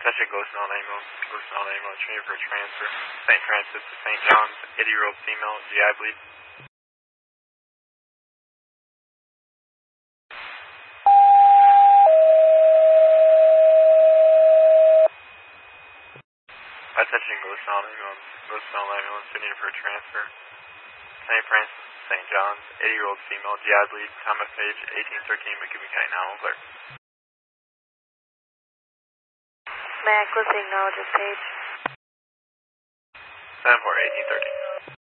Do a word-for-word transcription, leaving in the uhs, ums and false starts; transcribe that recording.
Attention, Glosson ambulance, Glosson ambulance, trained for transfer. Saint Francis to Saint John's, eighty-year-old female, G I bleed. Attention, Glosson ambulance, Glosson ambulance, needed for transfer. Saint Francis to Saint John's, eighty-year-old female, G I bleed, time of page eighteen thirteen, McCubby County, now clear. May I closely acknowledge this page? seven four, eighteen thirteen.